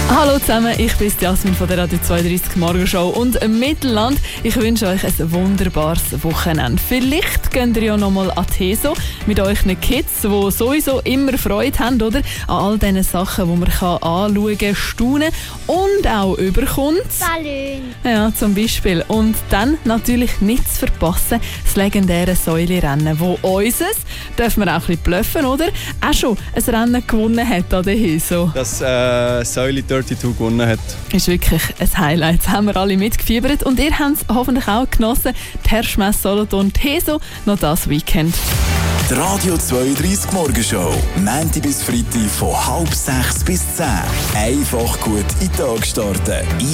Hallo zusammen, ich bin Jasmin von der Radio 32 Morgenshow und Mittelland. Ich wünsche euch ein wunderbares Wochenende. Vielleicht könnt ihr ja nochmal an die Heso mit euren Kids, die sowieso immer Freude haben, oder? An all diesen Sachen, die man anschauen kann, staunen und auch überkommt. Ballon. Ja, zum Beispiel. Und dann natürlich nicht zu verpassen, das legendäre Säulerennen, wo unseres, dürfen wir auch ein bisschen bluffen, oder? Auch schon ein Rennen gewonnen hat an der Heso. Das Säule 32 gewonnen hat. Ist wirklich ein Highlight. Das haben wir alle mitgefiebert und ihr habt es hoffentlich auch genossen. Die Herrschmesse Solothurn, die Heso, noch das Weekend. Die Radio 32 Morgenshow, Montag bis Freitag von 5:30 bis 10. Einfach gut in den Tag starten.